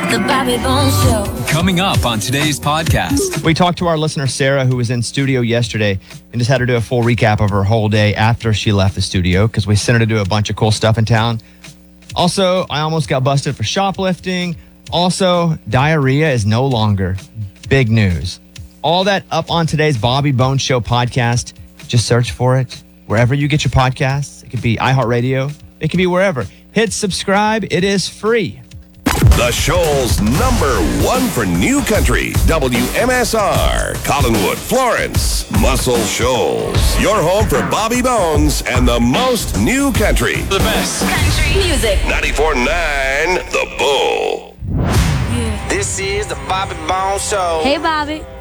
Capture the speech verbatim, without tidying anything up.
The Bobby Bones Show. Coming up on today's podcast. We talked to our listener, Sarah, who was in studio yesterday and just had her do a full recap of her whole day after she left the studio because we sent her to do a bunch of cool stuff in town. Also, I almost got busted for shoplifting. Also, diarrhea is no longer. Big news. All that up on today's Bobby Bones Show podcast. Just search for it wherever you get your podcasts. It could be iHeartRadio. It could be wherever. Hit subscribe. It is free. The Shoal's number one for new country, W M S R, Collinwood, Florence, Muscle Shoals. Your home for Bobby Bones and the most new country. The best Country music. ninety-four point nine The Bull. This is the Bobby Bones Show. Hey, Bobby.